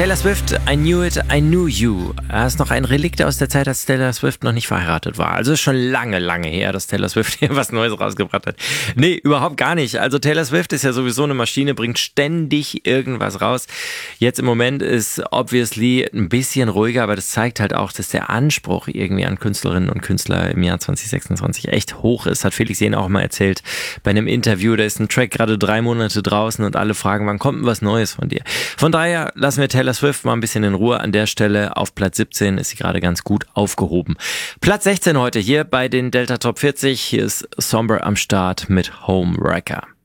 Taylor Swift, I Knew It, I Knew You. Das ist noch ein Relikt aus der Zeit, als Taylor Swift noch nicht verheiratet war. Also ist schon lange, lange her, dass Taylor Swift hier was Neues rausgebracht hat. Nee, überhaupt gar nicht. Also Taylor Swift ist ja sowieso eine Maschine, bringt ständig irgendwas raus. Jetzt im Moment ist obviously ein bisschen ruhiger, aber das zeigt halt auch, dass der Anspruch irgendwie an Künstlerinnen und Künstler im Jahr 2026 echt hoch ist. Hat Felix Jähn auch mal erzählt bei einem Interview. Da ist ein Track gerade 3 Monate draußen und alle fragen, wann kommt denn was Neues von dir? Von daher lassen wir Taylor Swift mal ein bisschen in Ruhe. An der Stelle auf Platz 17 ist sie gerade ganz gut aufgehoben. Platz 16 heute hier bei den Delta Top 40. Hier ist Somber am Start mit Homewrecker.